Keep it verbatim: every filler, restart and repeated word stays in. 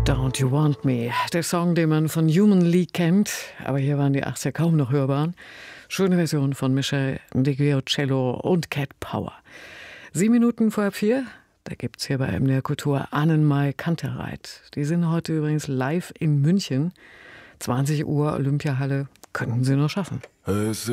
Don't You Want Me, der Song, den man von Human League kennt, aber hier waren die achtziger kaum noch hörbar. Schöne Version von Michel De Giocello und Cat Power. Sieben Minuten vor halb vier, da gibt's hier bei M D R Kultur Annenmai Kantereit. Die sind heute übrigens live in München. zwanzig Uhr Olympiahalle, könnten Sie noch schaffen. Es